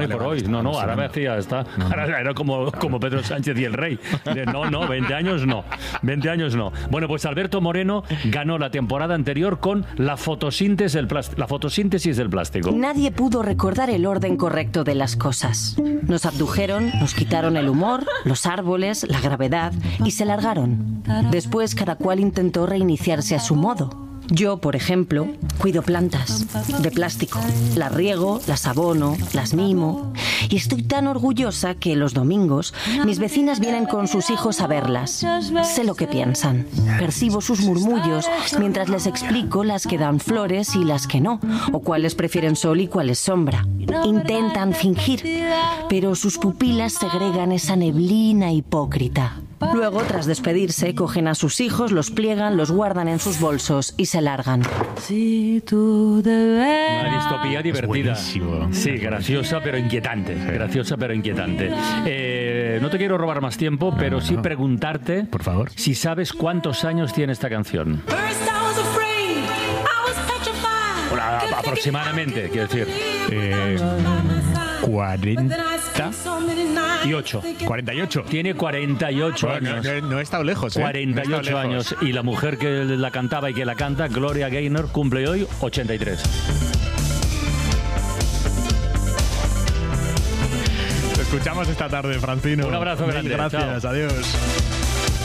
por hoy. No, ahora me hacía esta. Ahora era como Pedro Sánchez y el rey. No, 20 años no. 20 años no. Bueno, pues Alberto Moreno ganó la temporada anterior con la fotosíntesis del plástico. Nadie pudo recordar el orden correcto de las cosas. Nos abdujeron, nos quitaron el humor, los árboles, la gravedad y se largaron. Después cada cual intentó reiniciarse a su modo. Yo, por ejemplo, cuido plantas de plástico. Las riego, las abono, las mimo. Y estoy tan orgullosa que los domingos mis vecinas vienen con sus hijos a verlas. Sé lo que piensan. Percibo sus murmullos mientras les explico las que dan flores y las que no, o cuáles prefieren sol y cuáles sombra. Intentan fingir, pero sus pupilas segregan esa neblina hipócrita. Luego, tras despedirse, cogen a sus hijos, los pliegan, los guardan en sus bolsos y se largan. Una distopía divertida. Sí, graciosa pero inquietante. Graciosa pero inquietante. No te quiero robar más tiempo, pero sí preguntarte, por favor, si sabes cuántos años tiene esta canción. Bueno, aproximadamente, quiero decir. 48. Tiene 48 años. No he estado lejos, 48 años. Y la mujer que la cantaba y que la canta, Gloria Gaynor, cumple hoy 83. Te escuchamos esta tarde, Francino. Un abrazo grande. Gracias, Chao. adiós.